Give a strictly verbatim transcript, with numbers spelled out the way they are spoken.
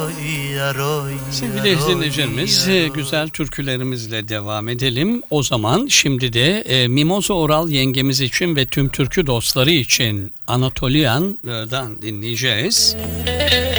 Sevgili dinleyicilerimiz, güzel türkülerimizle devam edelim. O zaman şimdi de e, Mimoza Oral yengemiz için ve tüm türkü dostları için Anatolian'dan dinleyeceğiz.